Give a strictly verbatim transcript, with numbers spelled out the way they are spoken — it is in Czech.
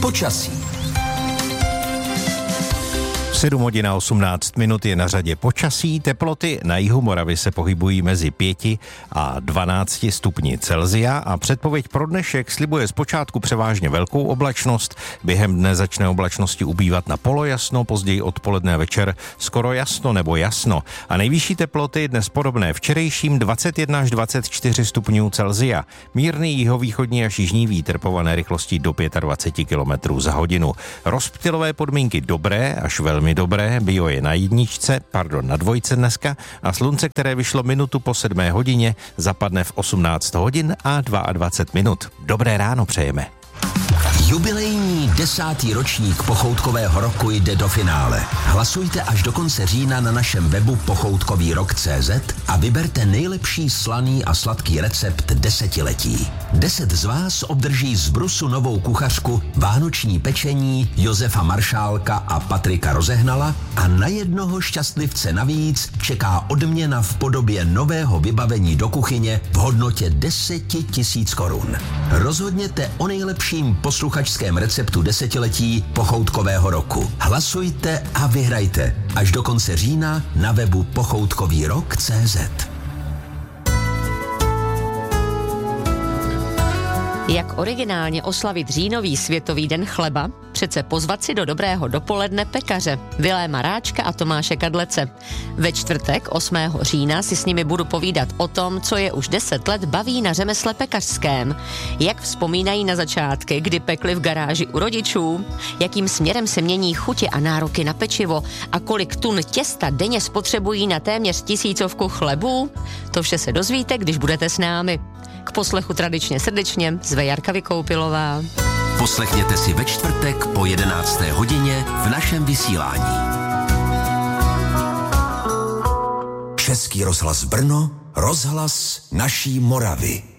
Počasí. sedm hodin a osmnáct minut je na řadě počasí. Teploty na jihu Moravy se pohybují mezi pěti a dvanácti stupni Celsia a předpověď pro dnešek slibuje zpočátku převážně velkou oblačnost. Během dne začne oblačnosti ubývat na polojasno, později odpoledne a večer skoro jasno nebo jasno. A nejvyšší teploty dnes podobné včerejším dvacet jedna až dvacet čtyři stupňů Celsia. Mírný jihovýchodní až jižní vítr pované rychlostí do dvacet pět kilometrů za hodinu. Rozptylové podmínky dobré až velmi dobré, bio je na jedničce, pardon, na dvojce dneska a slunce, které vyšlo minutu po sedmé hodině, zapadne v osmnáct hodin a dvacet dva minut. Dobré ráno přejeme. Jubilejní desátý ročník pochoutkového roku jde do finále. Hlasujte až do konce října na našem webu pochoutkový rok tečka cé zet a vyberte nejlepší slaný a sladký recept desetiletí. Deset z vás obdrží z Brusu novou kuchařku, vánoční pečení Josefa Maršálka a Patrika Rozehnala a na jednoho šťastlivce navíc čeká odměna v podobě nového vybavení do kuchyně v hodnotě deset tisíc korun. Rozhodněte o nejlepším posluchačském receptu desetiletí pochoutkového roku. Hlasujte a vyhrajte až do konce října na webu pochoutkový rok tečka cé zet. Jak originálně oslavit říjnový světový den chleba? Přece pozvat si do dobrého dopoledne pekaře Viléma Ráčka a Tomáše Kadlece. Ve čtvrtek osmého října si s nimi budu povídat o tom, co je už deset let baví na řemesle pekařském. Jak vzpomínají na začátky, kdy pekli v garáži u rodičů, jakým směrem se mění chutě a nároky na pečivo a kolik tun těsta denně spotřebují na téměř tisícovku chlebů? To vše se dozvíte, když budete s námi. K poslechu tradičně srdečně zve Jarka Vykoupilová. Poslechněte si ve čtvrtek po jedenácté hodině v našem vysílání. Český rozhlas Brno, rozhlas naší Moravy.